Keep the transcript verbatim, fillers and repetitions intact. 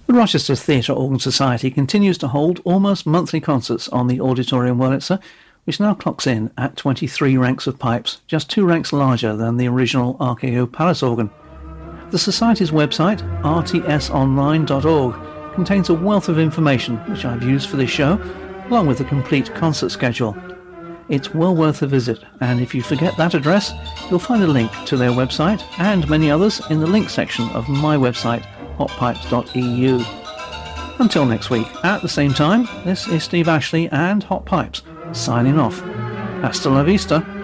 The Rochester Theatre Organ Society continues to hold almost monthly concerts on the Auditorium Wurlitzer, which now clocks in at twenty-three ranks of pipes, just two ranks larger than the original R K O Palace organ. The Society's website, r t s online dot org, contains a wealth of information which I've used for this show, along with a complete concert schedule. It's well worth a visit, and if you forget that address, you'll find a link to their website and many others in the link section of my website, hot pipes dot e u. Until next week, at the same time, this is Steve Ashley and Hot Pipes, signing off. Hasta la vista.